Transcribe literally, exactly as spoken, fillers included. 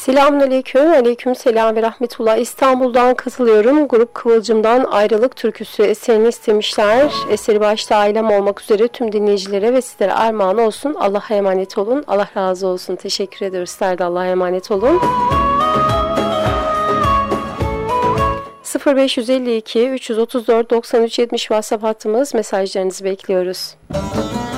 Selamünaleyküm, aleyküm selam ve rahmetullah. İstanbul'dan katılıyorum. Grup Kıvılcım'dan Ayrılık Türküsü eserini istemişler. Eseri başta ailem olmak üzere tüm dinleyicilere ve sizlere armağan olsun. Allah'a emanet olun. Allah razı olsun. Teşekkür ediyoruz. Sizler de Allah'a emanet olun. sıfır beş yüz elli iki üç yüz otuz dört doksan üç yetmiş WhatsApp hattımız. Mesajlarınızı bekliyoruz.